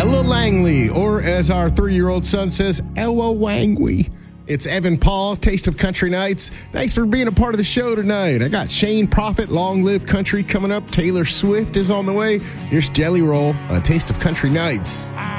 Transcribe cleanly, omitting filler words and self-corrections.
Ella Langley, or as our 3-year-old son says, Ella Wangwe. It's Evan Paul, Taste of Country Nights. Thanks for being a part of the show tonight. I got Shane Prophet, Long Live Country coming up. Taylor Swift is on the way. Here's Jelly Roll on Taste of Country Nights.